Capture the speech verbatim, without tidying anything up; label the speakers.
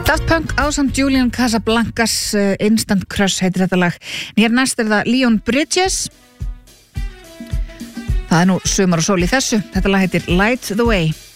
Speaker 1: Daft Punk ásamt Julian Casablancas, uh, Instant Crush heitir þetta lag. Hér næst er það Leon Bridges. Það er nú sumar og sól í þessu. Þetta lag heitir Light the Way.